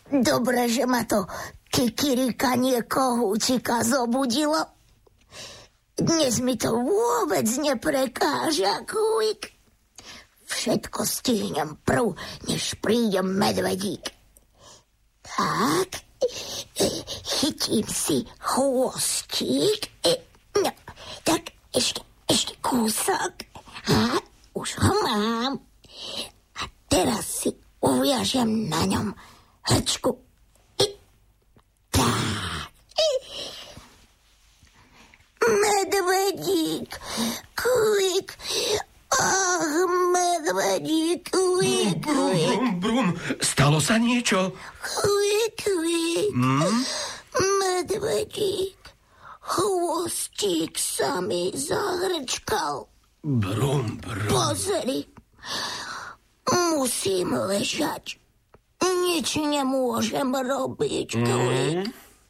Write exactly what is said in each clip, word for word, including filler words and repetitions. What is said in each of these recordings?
Dobre, že ma to kikirikanie kohúčika zobudilo. Dnes mi to vôbec neprekáža, Kúik. Všetko stihnem prv, než príde medvedík. Tak, chytím si chvostík. No, tak ešte, ešte kúsok. A už ho mám. A teraz si uviažem na ňom hrčku. Tak. Medvedík, Kúik. Ach, medvedík, Kúik, Kúik. Brum, brum, stalo sa niečo? Kúik, Kúik. Hmm? Medvedík, chvostík sa mi zahrčkal. Brum, brum. Pozri, musím ležať. Nič nemôžem robiť, Kúik.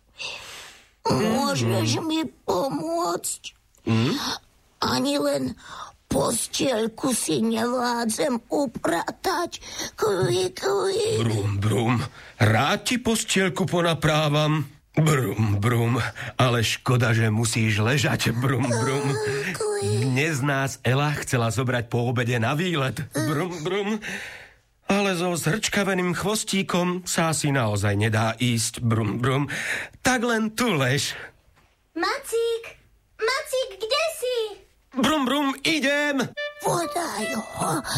Môžeš mi pomôcť? Mm? Ani len postielku si nevládzem upratať. Kúik, Kúik. Brum, brum. Rád ti postielku ponaprávam. Brum, brum. Ale škoda, že musíš ležať. Brum, brum. Dnes nás Ela chcela zobrať po obede na výlet. Brum, brum. Ale so zhrčkaveným chvostíkom sa asi naozaj nedá ísť. Brum, brum. Tak len tu lež. Macík! Macík, kde si? Brum, brum, idem! Podaj ho.